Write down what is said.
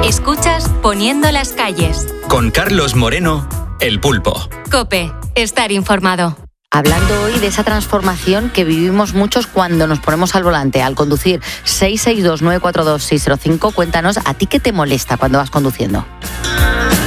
Escuchas Poniendo las calles. Con Carlos Moreno, El Pulpo. COPE. Estar informado. Hablando hoy de esa transformación que vivimos muchos cuando nos ponemos al volante, al conducir. 662-942-605. Cuéntanos, ¿a ti qué te molesta cuando vas conduciendo?